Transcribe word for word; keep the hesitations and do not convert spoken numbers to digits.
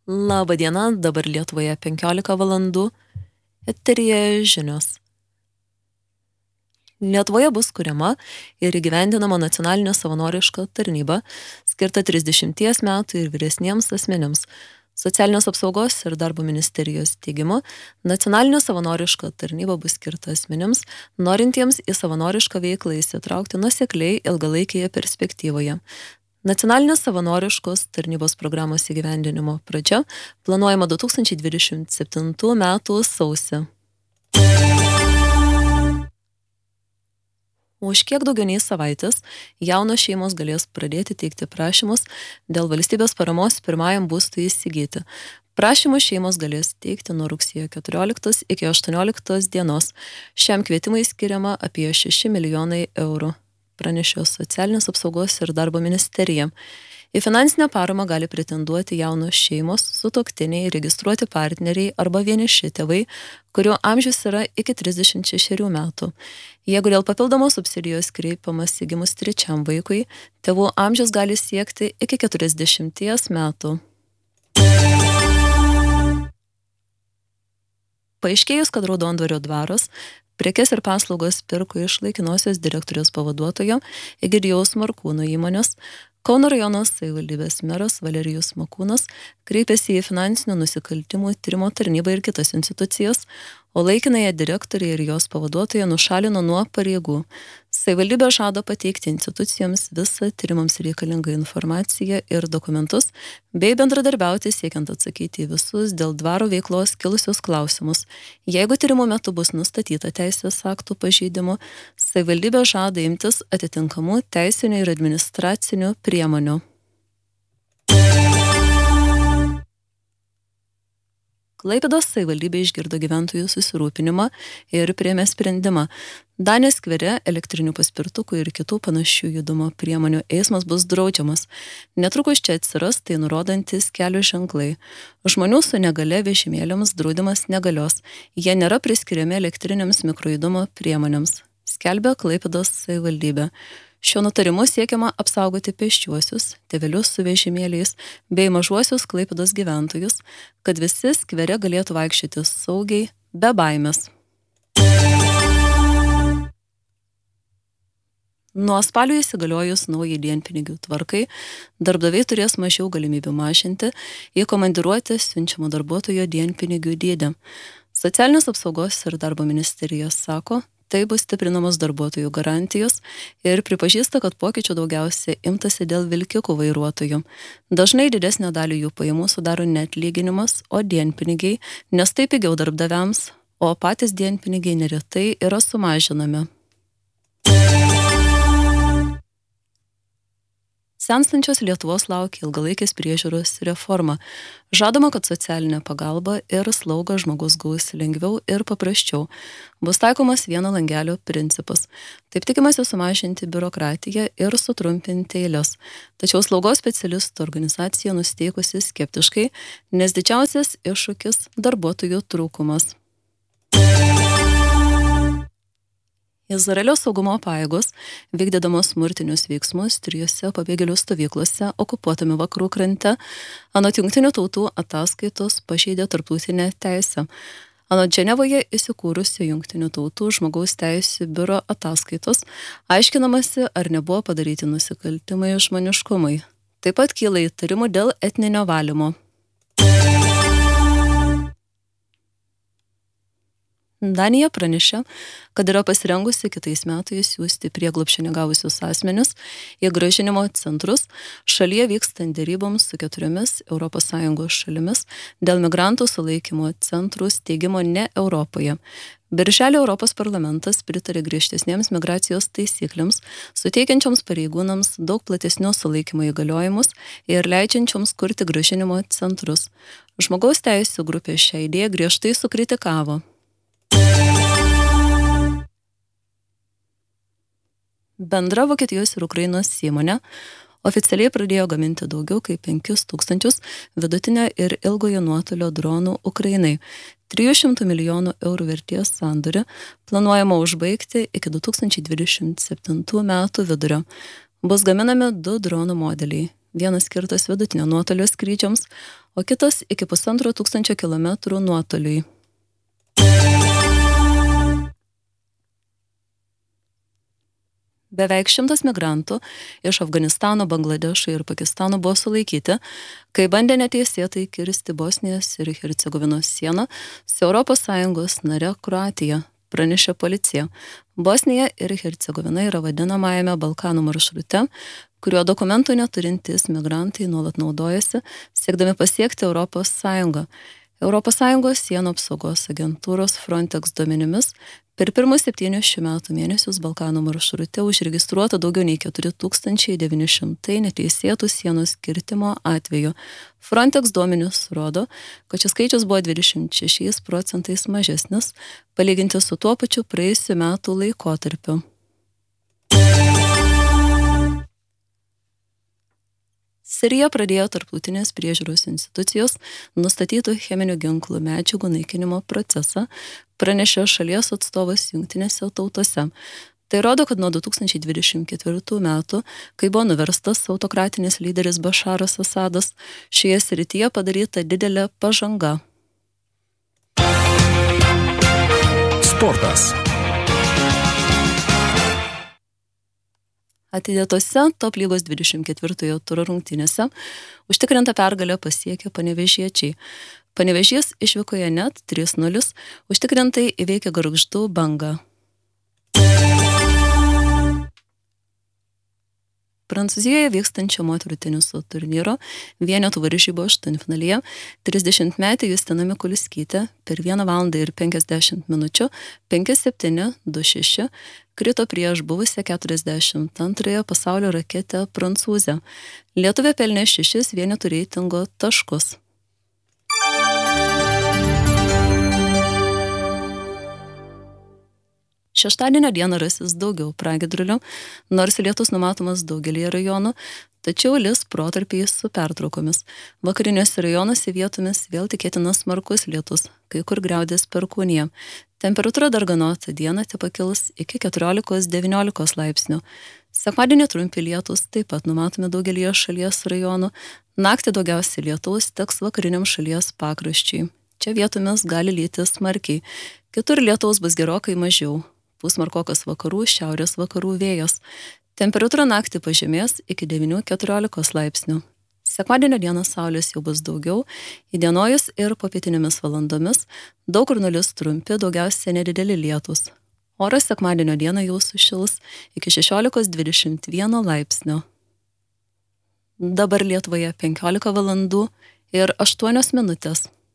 Labą dieną, dabar Lietuvoje penkiolika valandų, eteryje žinios. Lietuvoje bus kuriama ir įgyvendinama nacionalinė savanoriška tarnyba, skirta trisdešimties metų ir vyresniems asmenims. Socialinės apsaugos ir darbo ministerijos teigimu, nacionalinė savanoriška tarnyba bus skirta asmenims, norintiems į savanorišką veiklą įsitraukti nuosekliai ilgalaikėje perspektyvoje. Nacionalinės savanoriškos tarnybos programos įgyvendinimo pradžia planuojama du tūkstančiai dvidešimt septintų metų sausį. Už kiek daugiau nei savaitės jaunos šeimos galės pradėti teikti prašymus dėl valstybės paramos pirmajam būstui įsigyti. Prašymus šeimos galės teikti nuo rugsėjo keturioliktos iki aštuonioliktos dienos. Šiam kvietimui skiriama apie šeši milijonai eurų, pranešė Socialinės apsaugos ir darbo ministerija. Į finansinę paramą gali pretenduoti jaunos šeimos, sutuoktiniai, registruoti partneriai arba vieniši tėvai, kurių amžius yra iki trisdešimt šešerių metų. Jeigu dėl papildomos subsidijos kreipiamas gimus trečiam vaikui, tėvų amžius gali siekti iki keturiasdešimties metų. Paaiškėjus, kad Raudondvario dvaras prekes ir paslaugos pirko iš laikinosios direktoriaus pavaduotojo Egidijaus Markūno įmonės, Kauno rajono savivaldybės meras Valerijus Makūnas kreipėsi į finansinių nusikaltimų tyrimo tarnybą ir kitas institucijas, o laikinąją direktorę ir jos pavaduotoją nušalino nuo pareigų. Savivaldybė žada pateikti institucijoms visą tyrimams reikalingą informaciją ir dokumentus, bei bendradarbiauti siekiant atsakyti į visus dėl dvaro veiklos kilusius klausimus. Jeigu tyrimo metu bus nustatyta teisės aktų pažeidimų, savivaldybė žada imtis atitinkamų teisinių ir administracinių priemonių. Klaipėdos savivaldybė išgirdo gyventojų susirūpinimą ir priėmė sprendimą. Danės skvere elektrinių paspirtukų ir kitų panašių judumo priemonių eismas bus draudžiamas. Netrukus čia atsiras tai nurodantis kelio ženklai. Žmonių su negale vežimėliams draudimas negalios. Jie nėra priskiriami elektriniams mikrojudumo priemonėms, skelbia Klaipėdos savivaldybė. Šiuo nutarimu siekiama apsaugoti pėsčiuosius, tėvelius su vežimėliais bei mažuosius Klaipėdos gyventojus, kad visi skvere galėtų vaikščioti saugiai, be baimės. Nuo spalio įsigaliojus naujai dienpinigių tvarkai, darbdaviai turės mažiau galimybių mažinti į komandiruotę siunčiamo darbuotojo dienpinigių dydį. Socialinės apsaugos ir darbo ministerija sako, tai bus stiprinamos darbuotojų garantijos ir pripažįsta, kad pokyčių daugiausiai imtasi dėl vilkikų vairuotojų. Dažnai didesnę dalį jų pajamų sudaro ne atlyginimas, o dienpinigiai, nes tai pigiau darbdaviams, o patys dienpinigiai neretai yra sumažinami. Senstančios Lietuvos laukia ilgalaikės priežiūros reforma. Žadama, kad socialinė pagalba ir slauga žmogus gaus lengviau ir paprasčiau. Bus taikomas vieno langelio principas. Taip tikimasi sumažinti biurokratiją ir sutrumpinti eiles. Tačiau slaugos specialistų organizacija nusiteikusi skeptiškai, nes didžiausias iššūkis darbuotojų trūkumas. Izraelio saugumo pajėgos, vykdydamos smurtinius veiksmus trijose pabėgėlių stovyklose okupuotame vakarų krante, anot Jungtinių tautų ataskaitos pažeidė tarptautinę teisę. Anot Ženevoje įsikūrusio Jungtinių tautų žmogaus teisių biuro ataskaitos, aiškinamasi, ar nebuvo padaryti nusikaltimai žmoniškumui. Taip pat kyla įtarimų dėl etninio valymo. Danija pranešė, kad yra pasirengusi kitais metais siųsti prieglobsčio negavusius asmenis į grąžinimo centrus šalyje vykstant deryboms su keturiomis Europos Sąjungos šalimis dėl migrantų sulaikymo centrų steigimo ne Europoje. Birželį Europos parlamentas pritarė griežtesniems migracijos taisyklėms, suteikiančioms pareigūnams daug platesnius sulaikymo įgaliojimus ir leidžiančioms kurti grąžinimo centrus. Žmogaus teisių grupė šią idėją griežtai sukritikavo. Bendra Vokietijos ir Ukrainos įmonė oficialiai pradėjo gaminti daugiau kaip penkis tūkstančius vidutinio ir ilgojo nuotolio dronų Ukrainai. trijų šimtų milijonų eurų vertės sandorį planuojama užbaigti iki du tūkstančiai dvidešimt septintų metų vidurio. Bus gaminami du dronų modeliai. vienas skirtas vidutinio nuotolio skrydžiams, o kitas iki pusantro tūkstančio kilometrų nuotoliui. Beveik šimtas migrantų iš Afganistano, Bangladešo ir Pakistano buvo sulaikyti, kai bandė neteisėtai kirsti Bosnijos ir Hercegovinos sieną su Europos Sąjungos nare Kroatija, pranešė policija. Bosnija ir Hercegovina yra vadinamajame Balkanų maršrute, kurio dokumentų neturintys migrantai nuolat naudojasi, siekdami pasiekti Europos Sąjungą. Europos Sąjungos sienų apsaugos agentūros Frontex duomenimis per pirmus septynius šių metų mėnesius Balkanų maršrute užregistruota daugiau nei keturi tūkstančiai devyni šimtai neteisėtų sienos kirtimo atvejų. Frontex duomenys rodo, kad šis skaičius buvo dvidešimt šešiais procentais mažesnis, palyginti su tuo pačiu praėjusių metų laikotarpiu. Sirija pradėjo tarptautinės priežiūros institucijos nustatytų cheminių ginklų medžiagų naikinimo procesą, pranešė šalies atstovas Jungtinėse tautose. Tai rodo, kad nuo du tūkstančiai dvidešimt ketvirtų metų, kai buvo nuverstas autokratinis lyderis Bašaras Asadas, šioje srityje padaryta didelė pažanga. Sportas. Atidėtose Top lygos dvidešimt ketvirtojo turo rungtynėse užtikrintą pergalę pasiekė panevėžiečiai. Panevėžys išvykoje net trys nulis, užtikrintai įveikė Gargždų Bangą. Prancūzijoje vykstančio moterų teniso turnyro vienetų varžybų aštuntfinalyje trisdešimtmetė Justina Mikuliskytė per vieną valandą ir penkiasdešimt minučių penki septyni du šeši krito prieš buvusią keturiasdešimt antrąją pasaulio raketę Prancūzę. Lietuvė pelnė šešis vienetų reitingo taškus. Šeštadienio dieną rasis daugiau pragiedrulių, nors lietus numatomas daugelį rajonų, tačiau lis protarpiais su pertraukomis. Vakariniuose rajonuose vietomis vėl tikėtinas smarkus lietus, kai kur griaudės perkūnija. Temperatūra darganota dieną tepakils iki keturiolikos devyniolikos laipsnių. Sekmadienį trumpi lietus taip pat numatomi daugelį šalies rajonų. Naktį daugiausiai lietaus teks vakariniam šalies pakraščiui. Čia vietomis gali lyti smarkiai. Kitur lietaus bus gerokai mažiau. Pusmarkokas vakarų, šiaurės vakarų vėjas. Temperatūra naktį pažemės iki devynių keturiolikos laipsnių. Sekmadienio dieną saulės jau bus daugiau, įdienojus ir popietinėmis valandomis daug kur nulis trumpi, daugiausiai nedideli lietus. Oras sekmadienio dieną jau sušils iki šešiolikos dvidešimt vieno laipsnio. Dabar Lietuvoje penkiolika valandų ir aštuonios minutės.